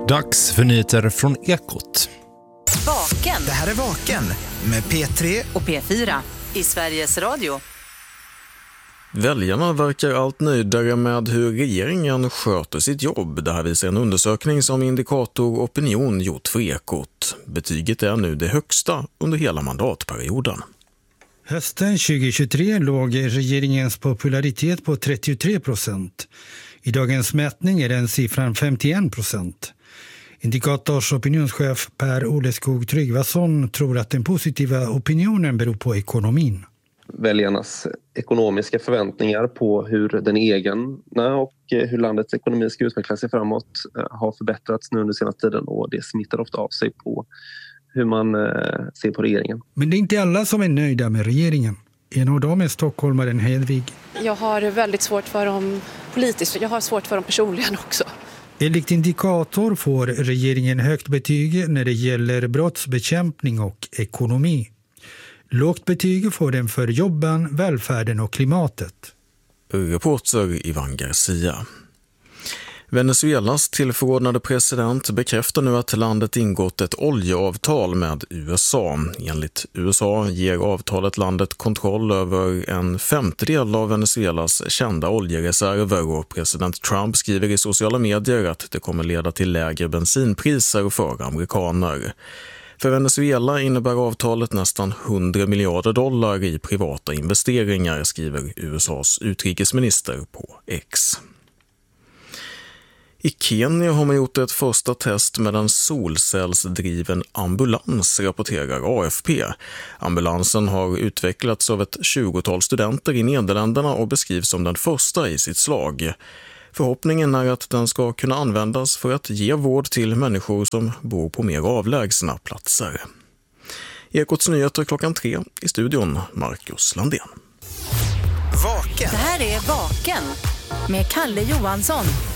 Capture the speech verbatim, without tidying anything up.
Dags för nyheter från Ekot. Vaken. Det här är Vaken med P tre och P fyra i Sveriges Radio. Väljarna verkar allt nöjdare med hur regeringen sköter sitt jobb. Det här visar en undersökning som Indikator Opinion gjort för Ekot. Betyget är nu det högsta under hela mandatperioden. Hösten tjugohundratjugotre låg regeringens popularitet på trettiotre procent. I dagens mätning är den siffran femtioen procent. Indikators opinionschef Per Oleskog Tryggvason tror att den positiva opinionen beror på ekonomin. Väljarnas ekonomiska förväntningar på hur den egna och hur landets ekonomi ska utveckla sig framåt har förbättrats nu under senaste tiden, och det smittar ofta av sig på hur man ser på regeringen. Men det är inte alla som är nöjda med regeringen. En av dem är stockholmaren Hedvig. Jag har väldigt svårt för dem politiskt, jag har svårt för dem personligen också. Enligt Indikator får regeringen högt betyg när det gäller brottsbekämpning och ekonomi. Lågt betyg får den för jobben, välfärden och klimatet. Reporter Ivan Garcia. Venezuelas tillförordnade president bekräftar nu att landet ingått ett oljeavtal med U S A. Enligt U S A ger avtalet landet kontroll över en femtedel av Venezuelas kända oljereserver, och president Trump skriver i sociala medier att det kommer leda till lägre bensinpriser för amerikaner. För Venezuela innebär avtalet nästan hundra miljarder dollar i privata investeringar, skriver U S A:s utrikesminister på X. I Kenya har man gjort ett första test med en solcellsdriven ambulans, rapporterar A F P. Ambulansen har utvecklats av ett tjugotal studenter i Nederländerna och beskrivs som den första i sitt slag. Förhoppningen är att den ska kunna användas för att ge vård till människor som bor på mer avlägsna platser. Ekots nyheter klockan tre, i studion Marcus Landén. Vaken. Det här är Vaken med Kalle Johansson.